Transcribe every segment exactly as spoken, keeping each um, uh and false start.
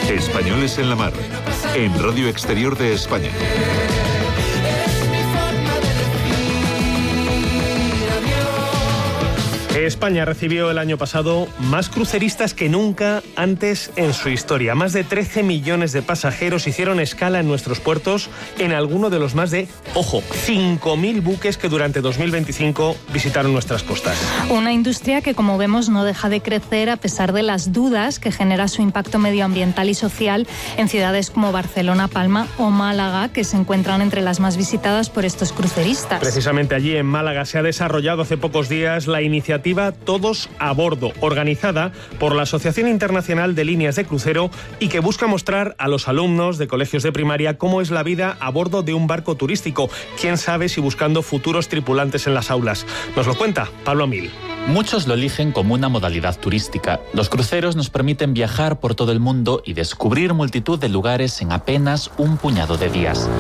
Españoles en la Mar, en Radio Exterior de España. España recibió el año pasado más cruceristas que nunca antes en su historia. Más de trece millones de pasajeros hicieron escala en nuestros puertos en alguno de los más de, ojo, cinco mil buques que durante dos mil veinticinco visitaron nuestras costas. Una industria que, como vemos, no deja de crecer a pesar de las dudas que genera su impacto medioambiental y social en ciudades como Barcelona, Palma o Málaga, que se encuentran entre las más visitadas por estos cruceristas. Precisamente allí en Málaga se ha desarrollado hace pocos días la iniciativa Todos a Bordo, organizada por la Asociación Internacional de Líneas de Crucero y que busca mostrar a los alumnos de colegios de primaria cómo es la vida a bordo de un barco turístico. Quién sabe si buscando futuros tripulantes en las aulas. Nos lo cuenta Pablo Amil. Muchos lo eligen como una modalidad turística. Los cruceros nos permiten viajar por todo el mundo y descubrir multitud de lugares en apenas un puñado de días.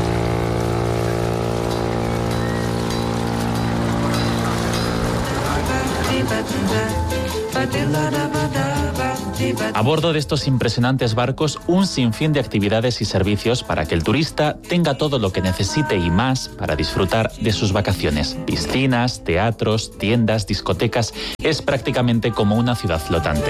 A bordo de estos impresionantes barcos, un sinfín de actividades y servicios para que el turista tenga todo lo que necesite y más para disfrutar de sus vacaciones. Piscinas, teatros, tiendas, discotecas. Es prácticamente como una ciudad flotante.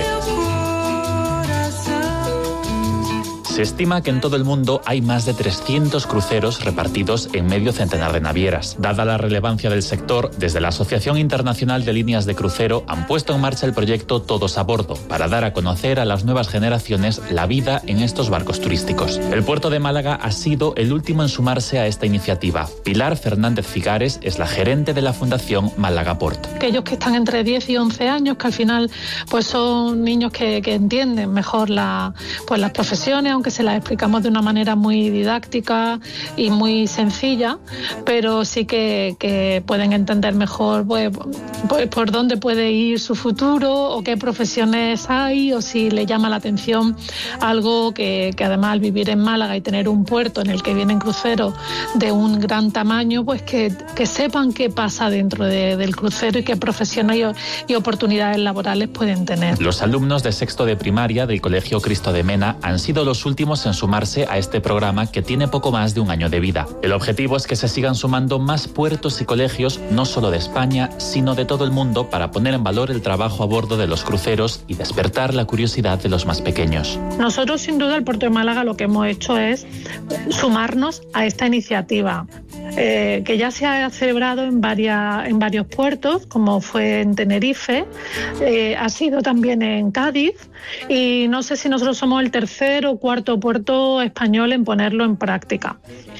Se estima que en todo el mundo hay más de trescientos cruceros repartidos en medio centenar de navieras. Dada la relevancia del sector, desde la Asociación Internacional de Líneas de Crucero han puesto en marcha el proyecto Todos a Bordo, para dar a conocer a las nuevas generaciones la vida en estos barcos turísticos. El puerto de Málaga ha sido el último en sumarse a esta iniciativa. Pilar Fernández Figares es la gerente de la Fundación Málaga Port. Aquellos que están entre diez y once años, que al final pues son niños que, que entienden mejor la, pues las profesiones, aunque que se las explicamos de una manera muy didáctica y muy sencilla, pero sí que, que pueden entender mejor pues, pues, por dónde puede ir su futuro o qué profesiones hay, o si le llama la atención algo que, que además al vivir en Málaga y tener un puerto en el que vienen cruceros de un gran tamaño, pues que, que sepan qué pasa dentro de, del crucero y qué profesiones y, y oportunidades laborales pueden tener. Los alumnos de sexto de primaria del Colegio Cristo de Mena han sido los últimos en sumarse a este programa que tiene poco más de un año de vida. El objetivo es que se sigan sumando más puertos y colegios, no solo de España, sino de todo el mundo, para poner en valor el trabajo a bordo de los cruceros y despertar la curiosidad de los más pequeños. Nosotros, sin duda, el Puerto de Málaga lo que hemos hecho es sumarnos a esta iniciativa, eh, que ya se ha celebrado en, varias, en varios puertos, como fue en Tenerife, eh, ha sido también en Cádiz, y no sé si nosotros somos el tercer o cuarto puerto español en ponerlo en práctica.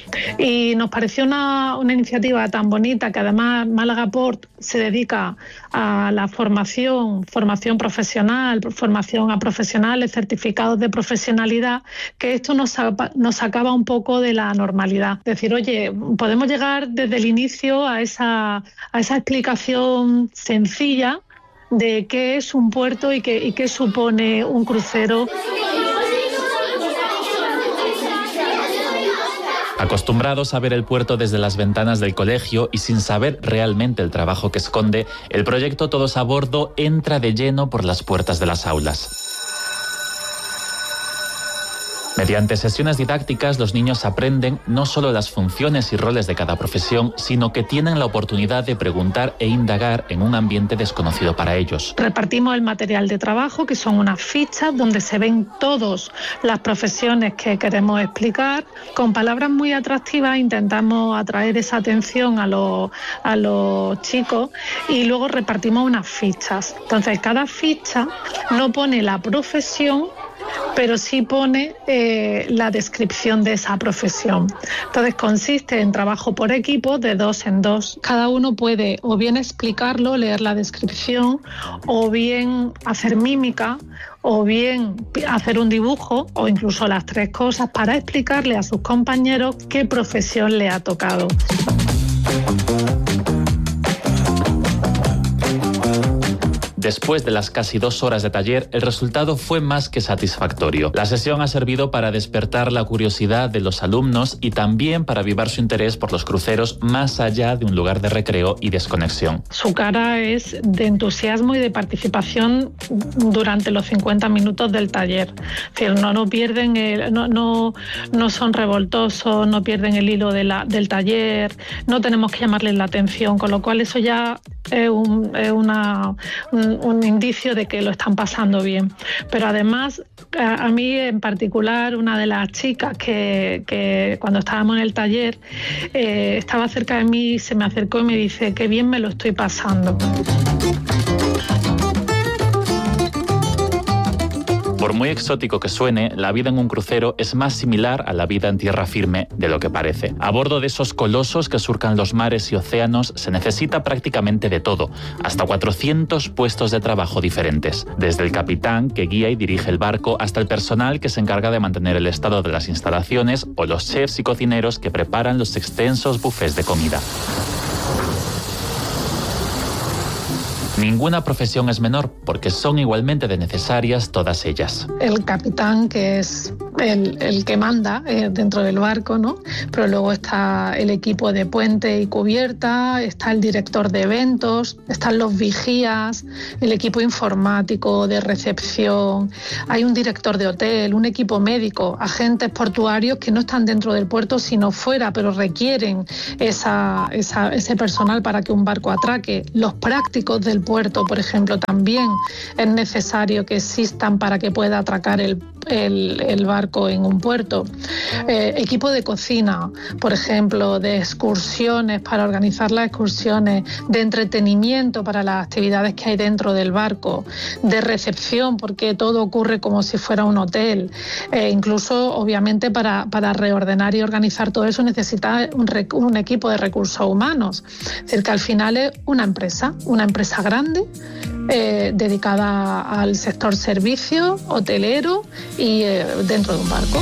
Y nos pareció una, una iniciativa tan bonita, que además Málaga Port se dedica a la formación, formación profesional, formación a profesionales, certificados de profesionalidad, que esto nos, nos sacaba un poco de la normalidad. Decir, oye, podemos llegar desde el inicio a esa, a esa explicación sencilla de qué es un puerto y qué, y qué supone un crucero. Acostumbrados a ver el puerto desde las ventanas del colegio y sin saber realmente el trabajo que esconde, el proyecto Todos a Bordo entra de lleno por las puertas de las aulas. Mediante sesiones didácticas, los niños aprenden no solo las funciones y roles de cada profesión, sino que tienen la oportunidad de preguntar e indagar en un ambiente desconocido para ellos. Repartimos el material de trabajo, que son unas fichas donde se ven todas las profesiones que queremos explicar. Con palabras muy atractivas intentamos atraer esa atención a los, a los chicos, y luego repartimos unas fichas. Entonces, cada ficha no pone la profesión, pero sí pone eh, la descripción de esa profesión. Entonces consiste en trabajo por equipo de dos en dos. Cada uno puede o bien explicarlo, leer la descripción, o bien hacer mímica, o bien hacer un dibujo, o incluso las tres cosas, para explicarle a sus compañeros qué profesión le ha tocado. Después de las casi dos horas de taller, el resultado fue más que satisfactorio. La sesión ha servido para despertar la curiosidad de los alumnos y también para avivar su interés por los cruceros más allá de un lugar de recreo y desconexión. Su cara es de entusiasmo y de participación durante los cincuenta minutos del taller. Es decir, no, no pierden, el, no, no, no son revoltosos, no pierden el hilo de la, del taller, no tenemos que llamarles la atención, con lo cual eso ya es un, es una, un, un indicio de que lo están pasando bien. Pero además, a, a mí en particular, una de las chicas que, que cuando estábamos en el taller eh, estaba cerca de mí, se me acercó y me dice: qué bien me lo estoy pasando. Por muy exótico que suene, la vida en un crucero es más similar a la vida en tierra firme de lo que parece. A bordo de esos colosos que surcan los mares y océanos se necesita prácticamente de todo, hasta cuatrocientos puestos de trabajo diferentes. Desde el capitán, que guía y dirige el barco, hasta el personal que se encarga de mantener el estado de las instalaciones o los chefs y cocineros que preparan los extensos buffets de comida. Ninguna profesión es menor, porque son igualmente de necesarias todas ellas. El capitán, que es el, el que manda eh, dentro del barco, ¿no? Pero luego está el equipo de puente y cubierta, está el director de eventos, están los vigías, el equipo informático, de recepción, hay un director de hotel, un equipo médico, agentes portuarios que no están dentro del puerto sino fuera, pero requieren esa, esa, ese personal para que un barco atraque. Los prácticos del puerto, por ejemplo, también es necesario que existan para que pueda atracar el, el, el barco en un puerto. Eh, equipo de cocina, por ejemplo, de excursiones para organizar las excursiones, de entretenimiento para las actividades que hay dentro del barco, de recepción, porque todo ocurre como si fuera un hotel. Eh, incluso, obviamente, para, para reordenar y organizar todo eso necesita un, un equipo de recursos humanos. Es decir, que al final es una empresa, una empresa grande, Eh, dedicada al sector servicio, hotelero y eh, dentro de un barco.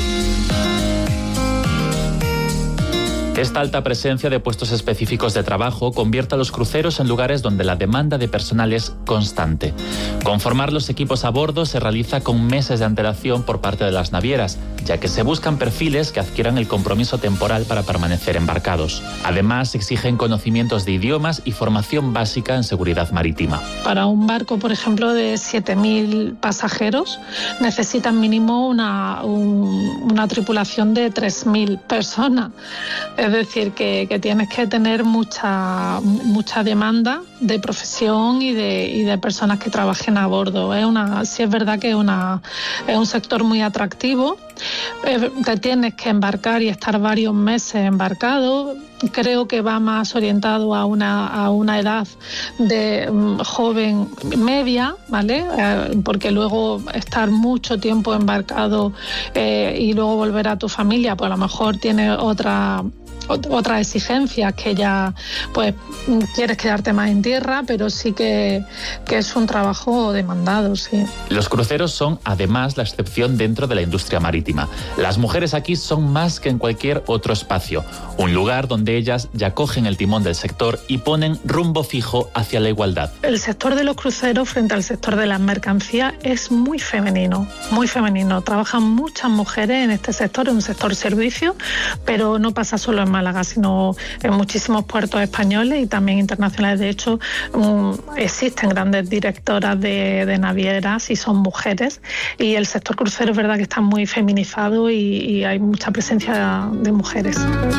Esta alta presencia de puestos específicos de trabajo convierte a los cruceros en lugares donde la demanda de personal es constante. Conformar los equipos a bordo se realiza con meses de antelación por parte de las navieras, ya que se buscan perfiles que adquieran el compromiso temporal para permanecer embarcados. Además, exigen conocimientos de idiomas y formación básica en seguridad marítima. Para un barco, por ejemplo, de siete mil pasajeros, necesitan mínimo una, un, una tripulación de tres mil personas. Es decir, que, que tienes que tener mucha, mucha demanda de profesión y de, y de personas que trabajen a bordo. Es una, sí es verdad que es, una, es un sector muy atractivo. Eh, te tienes que embarcar y estar varios meses embarcado. Creo que va más orientado a una, a una edad de um, joven media, ¿vale? Eh, porque luego estar mucho tiempo embarcado eh, y luego volver a tu familia, pues a lo mejor tiene otra... otras exigencias que ya pues quieres quedarte más en tierra, pero sí que, que es un trabajo demandado, sí. Los cruceros son además la excepción dentro de la industria marítima. Las mujeres aquí son más que en cualquier otro espacio, un lugar donde ellas ya cogen el timón del sector y ponen rumbo fijo hacia la igualdad. El sector de los cruceros frente al sector de las mercancías es muy femenino, muy femenino. Trabajan muchas mujeres en este sector, es un sector servicio, pero no pasa solo en Málaga, sino en muchísimos puertos españoles y también internacionales. De hecho, um, existen grandes directoras de, de navieras y son mujeres, y el sector crucero es verdad que está muy feminizado y, y hay mucha presencia de mujeres.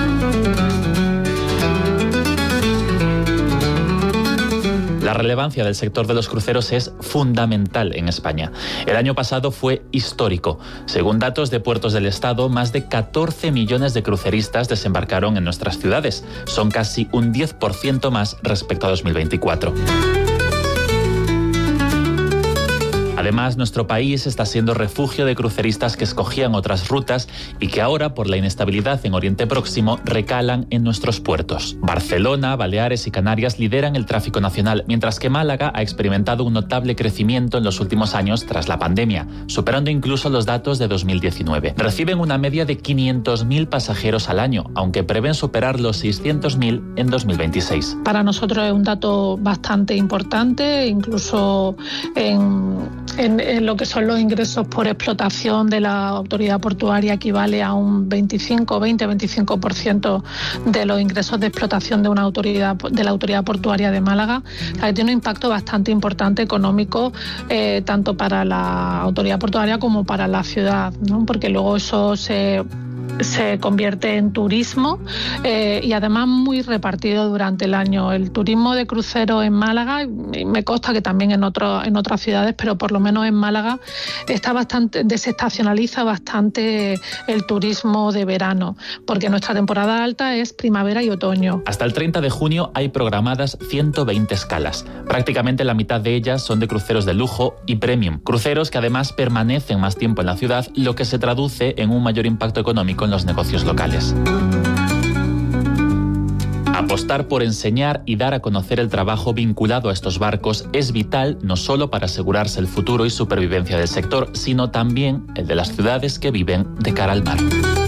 La relevancia del sector de los cruceros es fundamental en España. El año pasado fue histórico. Según datos de Puertos del Estado, más de catorce millones de cruceristas desembarcaron en nuestras ciudades. Son casi un diez por ciento más respecto a dos mil veinticuatro. Además, nuestro país está siendo refugio de cruceristas que escogían otras rutas y que ahora, por la inestabilidad en Oriente Próximo, recalan en nuestros puertos. Barcelona, Baleares y Canarias lideran el tráfico nacional, mientras que Málaga ha experimentado un notable crecimiento en los últimos años tras la pandemia, superando incluso los datos de dos mil diecinueve. Reciben una media de quinientos mil pasajeros al año, aunque prevén superar los seiscientos mil en dos mil veintiséis. Para nosotros es un dato bastante importante, incluso en, en, en lo que son los ingresos por explotación de la autoridad portuaria equivale a un veinticinco, veinte, veinticinco por ciento de los ingresos de explotación de una autoridad de la autoridad portuaria de Málaga, que tiene un impacto bastante importante económico eh, tanto para la autoridad portuaria como para la ciudad, ¿no? Porque luego eso se se convierte en turismo eh, y además muy repartido durante el año. El turismo de crucero en Málaga, y me consta que también en, otro, en otras ciudades, pero por lo menos en Málaga está bastante, desestacionaliza bastante el turismo de verano, porque nuestra temporada alta es primavera y otoño. Hasta el treinta de junio hay programadas ciento veinte escalas. Prácticamente la mitad de ellas son de cruceros de lujo y premium. Cruceros que además permanecen más tiempo en la ciudad, lo que se traduce en un mayor impacto económico en los negocios locales. Apostar por enseñar y dar a conocer el trabajo vinculado a estos barcos es vital no solo para asegurarse el futuro y supervivencia del sector, sino también el de las ciudades que viven de cara al mar.